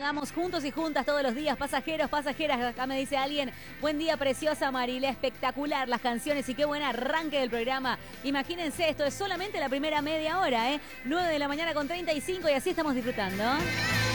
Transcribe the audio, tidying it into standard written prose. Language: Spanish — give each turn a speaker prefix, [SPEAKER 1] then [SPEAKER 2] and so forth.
[SPEAKER 1] hagamos juntos y juntas todos los días. Pasajeros, pasajeras, acá me dice alguien. Buen día, preciosa Marilé, espectacular las canciones y qué buen arranque del programa. Imagínense, esto es solamente la primera media hora, 9 de la mañana con 35 y así estamos disfrutando.